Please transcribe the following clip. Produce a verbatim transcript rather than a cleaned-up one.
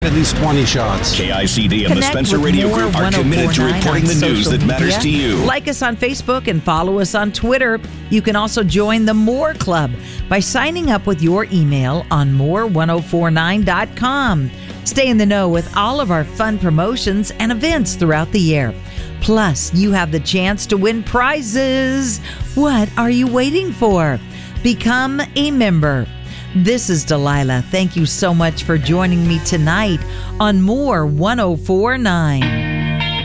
At least twenty shots. K I C D and the Connect Spencer with Radio more Group are committed to ten forty-nine reporting on the news social that matters media. to you. Like us on Facebook and follow us on Twitter. You can also join the More Club by signing up with your email on more ten forty-nine dot com. Stay in the know with all of our fun promotions and events throughout the year. Plus, you have the chance to win prizes. What are you waiting for? Become a member. This is Delilah. Thank you so much for joining me tonight on More ten forty-nine.